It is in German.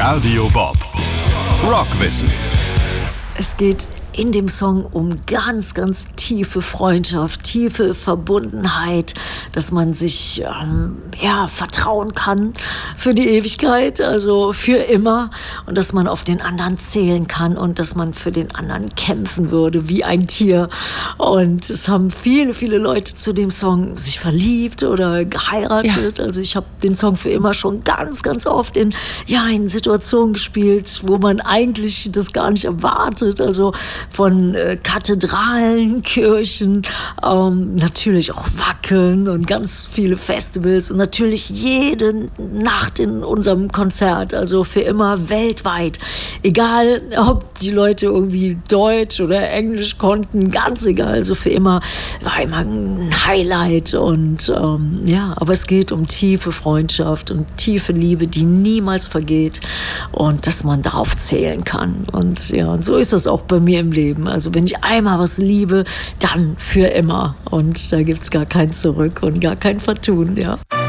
Radio Bob. Rockwissen. Es geht in dem Song um ganz, ganz tiefe Freundschaft, tiefe Verbundenheit, dass man sich vertrauen kann für die Ewigkeit, also für immer, und dass man auf den anderen zählen kann und dass man für den anderen kämpfen würde wie ein Tier. Und es haben viele, viele Leute zu dem Song sich verliebt oder geheiratet. Ja. Also ich habe den Song für immer schon ganz, ganz oft in Situationen gespielt, wo man eigentlich das gar nicht erwartet. Also von Kathedralen, Kirchen, natürlich auch Wacken und ganz viele Festivals und natürlich jede Nacht in unserem Konzert, also für immer weltweit. Egal, ob die Leute irgendwie Deutsch oder Englisch konnten, ganz egal, also für immer war immer ein Highlight und aber es geht um tiefe Freundschaft und tiefe Liebe, die niemals vergeht und dass man darauf zählen kann und so ist das auch bei mir im Leben. Also wenn ich einmal was liebe, dann für immer. Und da gibt es gar kein Zurück und gar kein Vertun, ja.